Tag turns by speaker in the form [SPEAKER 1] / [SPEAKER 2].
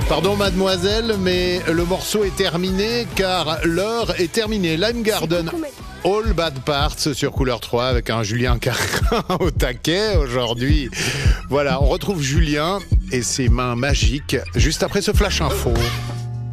[SPEAKER 1] Pardon mademoiselle, mais le morceau est terminé car l'heure est terminée. Lime Garden, All Bad Parts sur Couleur 3 avec un Julien Carquin au taquet aujourd'hui. Voilà, on retrouve Julien et ses mains magiques juste après ce flash info.